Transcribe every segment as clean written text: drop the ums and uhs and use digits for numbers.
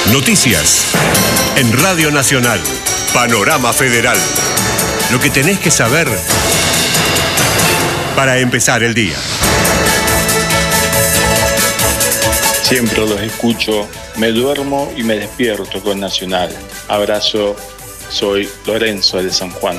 Noticias en Radio Nacional. Panorama Federal. Lo que tenés que saber para empezar el día. Siempre los escucho, me duermo y me despierto con Nacional. Abrazo, soy Lorenzo de San Juan.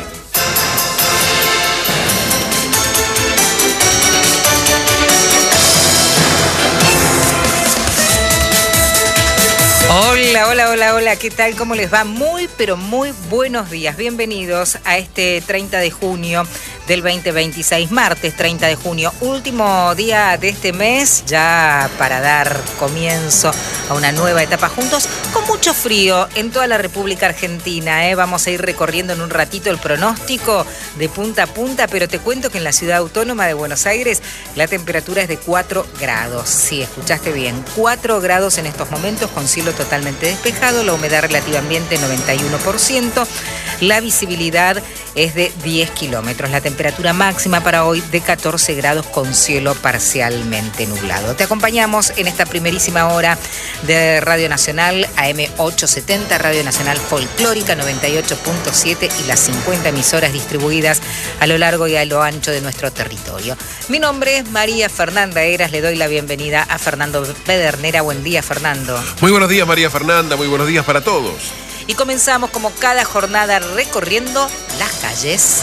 Hola, ¿qué tal? ¿Cómo les va? Muy, pero muy buenos días. Bienvenidos a este 30 de junio del 2026, martes 30 de junio, último día de este mes, ya para dar comienzo a una nueva etapa juntos, con mucho frío en toda la República Argentina. Vamos a ir recorriendo en un ratito el pronóstico de punta a punta, pero te cuento que en la ciudad autónoma de Buenos Aires la temperatura es de 4 grados. Sí, escuchaste bien, 4 grados en estos momentos, con cielo totalmente despejado, la humedad relativa ambiente 91%, la visibilidad es de 10 kilómetros, la temperatura máxima para hoy de 14 grados con cielo parcialmente nublado. Te acompañamos en esta primerísima hora de Radio Nacional, AM 870, Radio Nacional Folclórica 98.7 y las 50 emisoras distribuidas a lo largo y a lo ancho de nuestro territorio. Mi nombre es María Fernanda Heras, le doy la bienvenida a Fernando Pedernera. Buen día, Fernando. Muy buenos días, María Fernanda, muy buenos días para todos. Y comenzamos como cada jornada recorriendo las calles.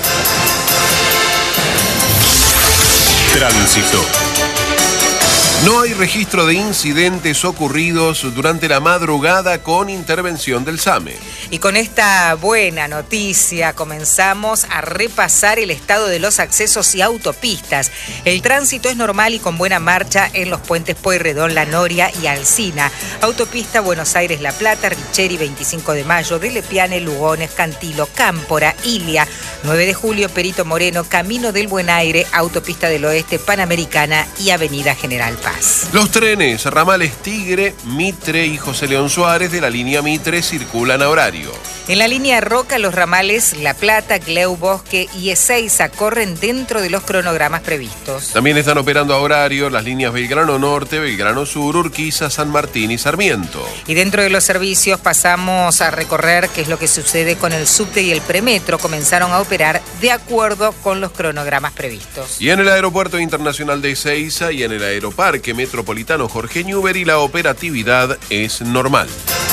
Tránsito. No hay registro de incidentes ocurridos durante la madrugada con intervención del SAME. Y con esta buena noticia comenzamos a repasar el estado de los accesos y autopistas. El tránsito es normal y con buena marcha en los puentes Pueyrredón, La Noria y Alsina. Autopista Buenos Aires-La Plata, Richeri, 25 de Mayo, de Lepiane, Lugones, Cantilo, Cámpora, Ilia, 9 de Julio, Perito Moreno, Camino del Buen Aire, Autopista del Oeste, Panamericana y Avenida General Paz. Los trenes, ramales Tigre, Mitre y José León Suárez de la línea Mitre circulan a horario. En la línea Roca, los ramales La Plata, Cleu, Bosque y Ezeiza corren dentro de los cronogramas previstos. También están operando a horario las líneas Belgrano Norte, Belgrano Sur, Urquiza, San Martín y Sarmiento. Y dentro de los servicios pasamos a recorrer qué es lo que sucede con el subte y el premetro. Comenzaron a operar de acuerdo con los cronogramas previstos. Y en el Aeropuerto Internacional de Ezeiza y en el Aeroparque Metropolitano Jorge Newbery la operatividad es normal.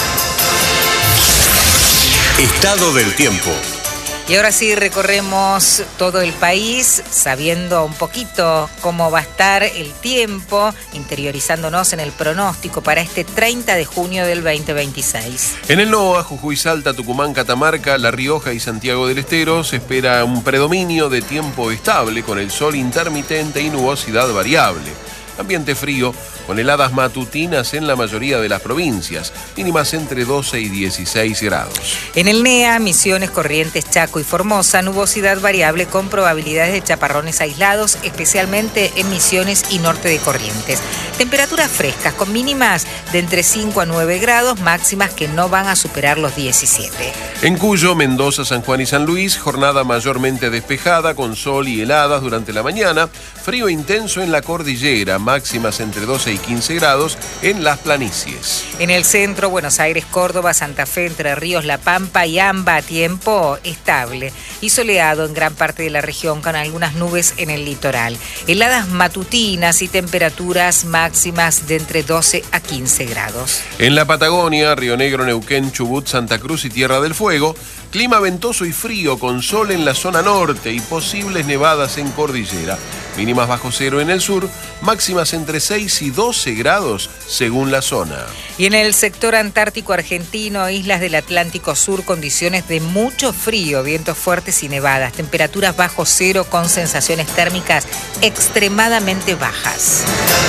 Estado del tiempo. Y ahora sí recorremos todo el país sabiendo un poquito cómo va a estar el tiempo, interiorizándonos en el pronóstico para este 30 de junio del 2026. En el NOA, Jujuy, Salta, Tucumán, Catamarca, La Rioja y Santiago del Estero se espera un predominio de tiempo estable con el sol intermitente y nubosidad variable. Ambiente frío, con heladas matutinas en la mayoría de las provincias, mínimas entre 12 y 16 grados. En el NEA, Misiones, Corrientes, Chaco y Formosa, nubosidad variable con probabilidades de chaparrones aislados, especialmente en Misiones y norte de Corrientes. Temperaturas frescas, con mínimas de entre 5 a 9 grados, máximas que no van a superar los 17. En Cuyo, Mendoza, San Juan y San Luis, jornada mayormente despejada, con sol y heladas durante la mañana, frío intenso en la cordillera, máximas entre 12 y 15 grados en las planicies. En el centro, Buenos Aires, Córdoba, Santa Fe, Entre Ríos, La Pampa y AMBA, tiempo estable y soleado en gran parte de la región con algunas nubes en el litoral. Heladas matutinas y temperaturas máximas de entre 12 a 15 grados. En la Patagonia, Río Negro, Neuquén, Chubut, Santa Cruz y Tierra del Fuego, clima ventoso y frío con sol en la zona norte y posibles nevadas en cordillera. Mínimas bajo cero en el sur, máximas entre 6 y 12 grados según la zona. Y en el sector antártico argentino, islas del Atlántico Sur, condiciones de mucho frío, vientos fuertes y nevadas, temperaturas bajo cero con sensaciones térmicas extremadamente bajas.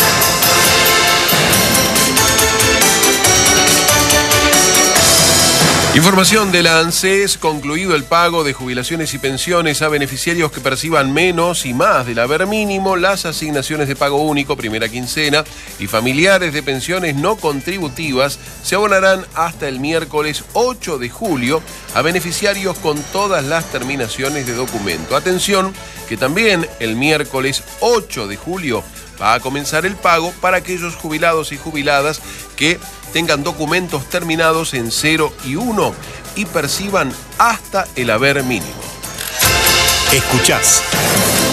Información de la ANSES, concluido el pago de jubilaciones y pensiones a beneficiarios que perciban menos y más del haber mínimo, las asignaciones de pago único, primera quincena, y familiares de pensiones no contributivas se abonarán hasta el miércoles 8 de julio a beneficiarios con todas las terminaciones de documento. Atención, que también el miércoles 8 de julio va a comenzar el pago para aquellos jubilados y jubiladas que tengan documentos terminados en 0 y 1 y perciban hasta el haber mínimo. Escuchás